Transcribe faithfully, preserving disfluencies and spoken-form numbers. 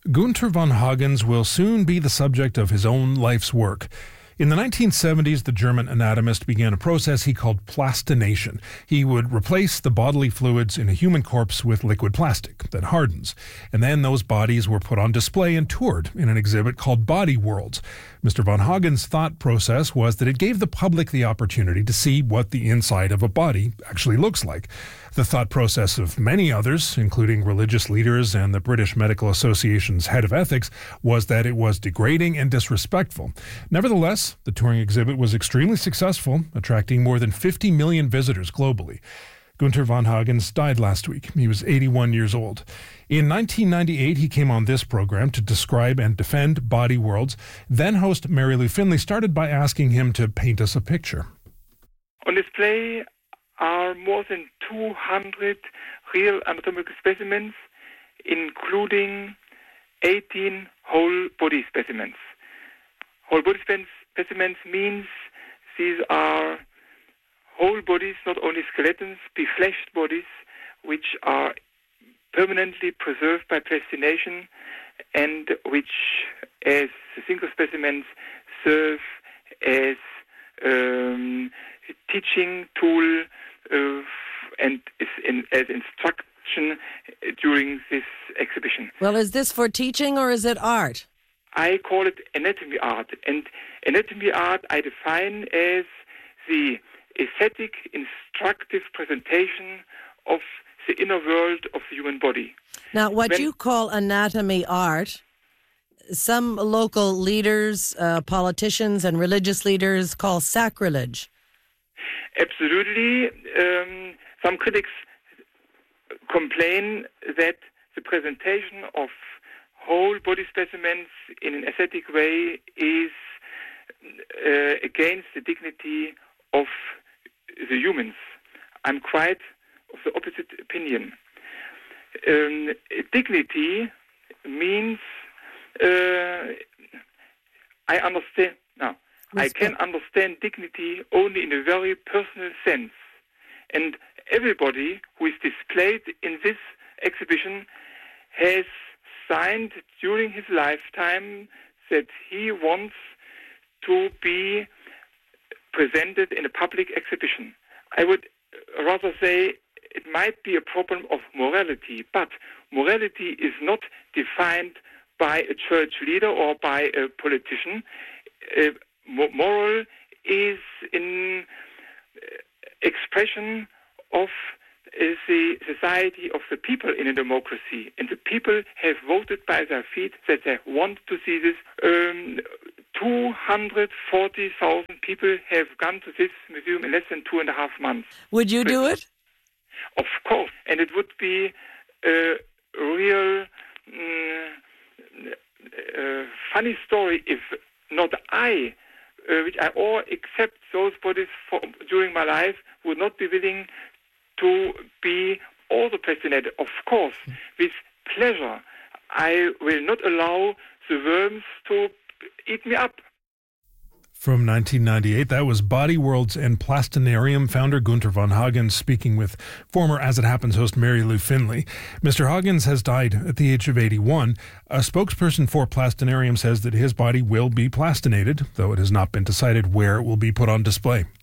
Günter von Hagens will soon be the subject of his own life's work. In the nineteen seventies, the German anatomist began a process he called plastination. He would replace the bodily fluids in a human corpse with liquid plastic that hardens. And then those bodies were put on display and toured in an exhibit called Body Worlds. Mister von Hagens' thought process was that it gave the public the opportunity to see what the inside of a body actually looks like. The thought process of many others, including religious leaders and the British Medical Association's head of ethics, was that it was degrading and disrespectful. Nevertheless, the touring exhibit was extremely successful, attracting more than fifty million visitors globally. Günter von Hagens died last week. He was eighty-one years old. In nineteen ninety-eight, he came on this program to describe and defend Body Worlds. Then host Mary Lou Finley started by asking him to paint us a picture. On display are more than two hundred real anatomical specimens, including eighteen whole body specimens. Whole body specimens means these are whole bodies, not only skeletons, befleshed bodies, which are permanently preserved by plastination and which, as single specimens, serve as um, teaching tool uh, and is in, as instruction during this exhibition. Well, is this for teaching or is it art? I call it anatomy art. And anatomy art I define as the aesthetic, instructive presentation of the inner world of the human body. Now, what when, you call anatomy art, some local leaders, uh, politicians and religious leaders call sacrilege. Absolutely. Um, some critics complain that the presentation of whole body specimens in an aesthetic way is uh, against the dignity of the humans. I'm quite of the opposite opinion. Um, dignity means uh, I understand now. I can understand dignity only in a very personal sense. And everybody who is displayed in this exhibition has signed during his lifetime that he wants to be presented in a public exhibition. I would rather say it might be a problem of morality, but morality is not defined by a church leader or by a politician. Uh, moral is an expression of uh, the society of the people in a democracy, and the people have voted by their feet that they want to see this. Um, two hundred forty thousand people have gone to this museum in less than two and a half months. Would you do it? Of course, and it would be a real mm, uh, funny story if not I, uh, which I all accept those bodies for, during my life, would not be willing to be also plastinated. Of course, with pleasure. I will not allow the worms to eat me up. From nineteen ninety-eight, that was Body Worlds and Plastinarium founder Günter von Hagens speaking with former As It Happens host Mary Lou Finley. Mister Hagens has died at the age of eighty-one. A spokesperson for Plastinarium says that his body will be plastinated, though it has not been decided where it will be put on display.